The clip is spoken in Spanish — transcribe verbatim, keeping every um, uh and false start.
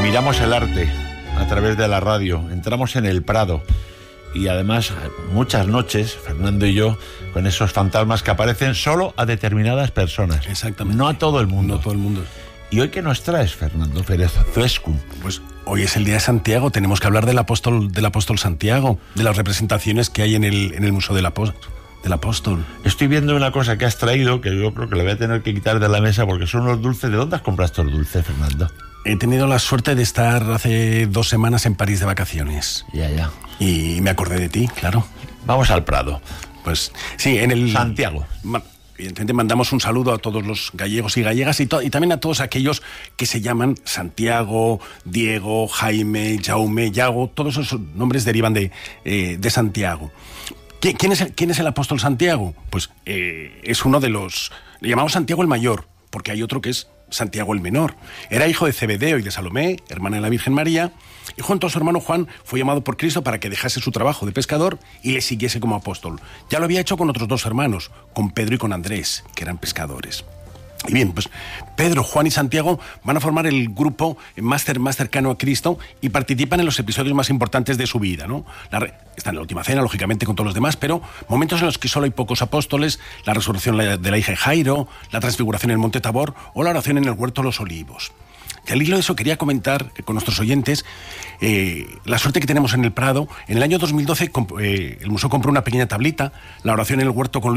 miramos el arte a través de la radio, entramos en el Prado y además muchas noches, Fernando y yo, con esos fantasmas que aparecen solo a determinadas personas. Exactamente. No a todo el mundo. No a todo el mundo. ¿Y hoy qué nos traes, Fernando Pérez Zuescu? Pues hoy es el día de Santiago, tenemos que hablar del apóstol, del apóstol Santiago, de las representaciones que hay en el, en el Museo del Apóstol. Del apóstol. Estoy viendo una cosa que has traído que yo creo que le voy a tener que quitar de la mesa porque son unos dulces. ¿De dónde has comprado estos dulces, Fernando? He tenido la suerte de estar hace dos semanas en París de vacaciones. Ya, ya. Y me acordé de ti, claro. Vamos al Prado. Pues sí, en el... Santiago. Ma- Evidentemente mandamos un saludo a todos los gallegos y gallegas y, to- y también a todos aquellos que se llaman Santiago, Diego, Jaime, Jaume, Yago. Todos esos nombres derivan de, eh, de Santiago. ¿Qui- ¿Quién es el, quién es el apóstol Santiago? Pues eh, es uno de los... Le llamamos Santiago el Mayor, porque hay otro que es Santiago el Menor. Era hijo de Zebedeo y de Salomé, hermana de la Virgen María, y junto a su hermano Juan fue llamado por Cristo para que dejase su trabajo de pescador y le siguiese como apóstol. Ya lo había hecho con otros dos hermanos, con Pedro y con Andrés, que eran pescadores. Y bien, pues Pedro, Juan y Santiago van a formar el grupo más, cer- más cercano a Cristo y participan en los episodios más importantes de su vida, ¿no? La re- están en la última cena, lógicamente, con todos los demás, pero momentos en los que solo hay pocos apóstoles, la resurrección la- de la hija de Jairo, la transfiguración en el Monte Tabor o la oración en el Huerto de los Olivos. Y al hilo de eso quería comentar eh, con nuestros oyentes eh, la suerte que tenemos en el Prado. En el año dos mil doce comp- eh, el museo compró una pequeña tablita, la oración en el Huerto con